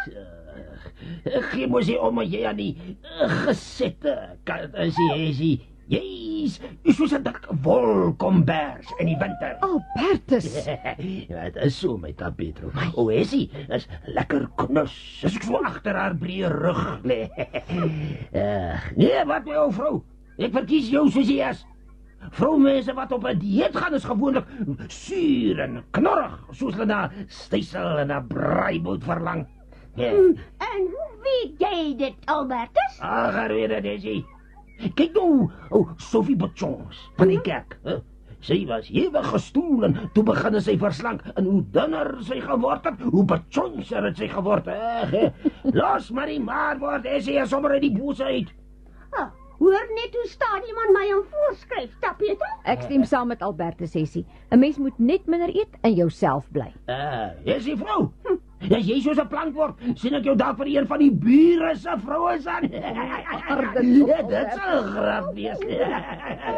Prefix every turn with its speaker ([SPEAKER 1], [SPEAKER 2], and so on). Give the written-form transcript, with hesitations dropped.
[SPEAKER 1] Gee mos jy om jy aan die gesette kant as jy Jees, soos 'n dik wolkombers in die winter.
[SPEAKER 2] Albertus.
[SPEAKER 1] Ja, dit is so, my Tapetro. O, Essie, is lekker knus. As ek so agter haar breë rug lê. Nee, wat my ou vrou? Ek verkies jou soos jy is. Vroumense wat op 'n dieet gaan is gewoonlik suur en knorrig, soos hulle na stysel en na braaibout verlang.
[SPEAKER 3] En hoe weet jy dit, Albertus?
[SPEAKER 1] Ag, weet jy. Kyk nou, Sophie Botjons van die kerk. Sy was ewig gestoel en toe begin sy verslank. En hoe dunner sy geword het, hoe Botjonser het sy geword. Los maar die maar word, sy is sommer uit die bose uit.
[SPEAKER 3] Hoor net hoe staat iemand my om voorskryf, Tapetro?
[SPEAKER 2] Ek stem saam met Albertus, Essie. 'n Mens moet net minder eet en jouself bly.
[SPEAKER 1] Essie vrou. As jy soos 'n plank word, sien ek jou dalk vir een van die bure se vroue aan. Dit is 'n grap wees.